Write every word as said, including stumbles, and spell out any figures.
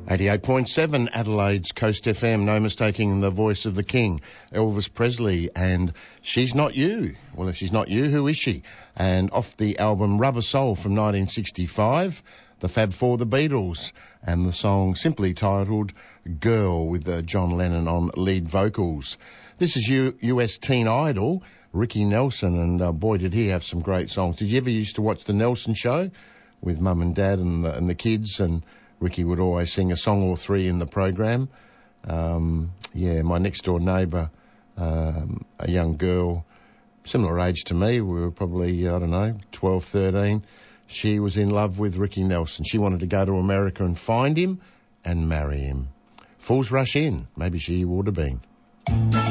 eighty-eight point seven Adelaide's Coast F M, no mistaking the voice of the king, Elvis Presley, and She's Not You. Well, if she's not you, who is she? And off the album Rubber Soul from nineteen sixty-five, the Fab Four, the Beatles, and the song simply titled Girl with uh, John Lennon on lead vocals. This is U- US Teen Idol, Ricky Nelson, and uh, boy did he have some great songs. Did you ever used to watch the Nelson Show with Mum and Dad and the, and the kids, and Ricky would always sing a song or three in the program. Um, yeah, my next door neighbour, um, a young girl, similar age to me, we were probably, I don't know, twelve, thirteen. She was in love with Ricky Nelson. She wanted to go to America and find him and marry him. Fools Rush In. Maybe she would have been.